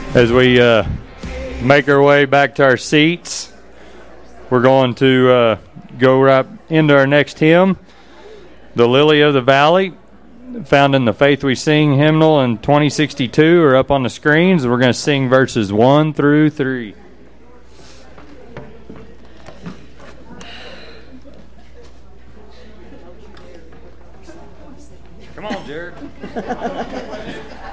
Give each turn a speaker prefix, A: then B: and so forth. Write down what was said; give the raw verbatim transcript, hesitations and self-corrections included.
A: As we uh, make our way back to our seats, we're going to uh, go right into our next hymn, The Lily of the Valley, found in the Faith We Sing hymnal in twenty sixty-two, or up on the screens. We're going to sing verses one through three. Come on, Jared.